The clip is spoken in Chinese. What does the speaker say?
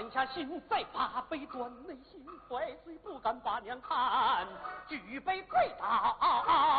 娘家心在八辈端，内心坏，虽不敢把娘看，举杯跪倒。